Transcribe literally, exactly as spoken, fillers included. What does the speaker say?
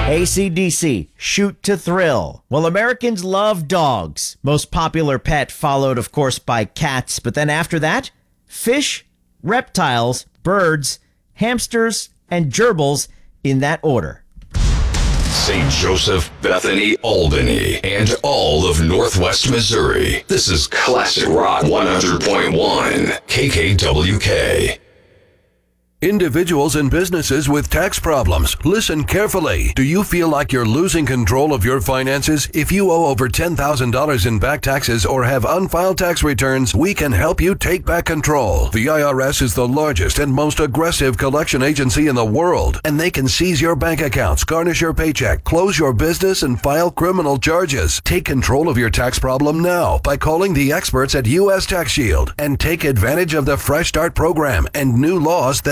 A C D C, Shoot to Thrill. Well, Americans love dogs. Most popular pet followed, of course, by cats. But then after that, fish, reptiles, birds, hamsters, and gerbils in that order. Saint Joseph, Bethany, Albany, and all of Northwest Missouri. This is Classic Rock one hundred point one, K K W K. Individuals and businesses with tax problems, listen carefully. Do you feel like you're losing control of your finances? If you owe over ten thousand dollars in back taxes or have unfiled tax returns, we can help you take back control. The I R S is the largest and most aggressive collection agency in the world, and they can seize your bank accounts, garnish your paycheck, close your business, and file criminal charges. Take control of your tax problem now by calling the experts at U S Tax Shield and take advantage of the Fresh Start program and new laws that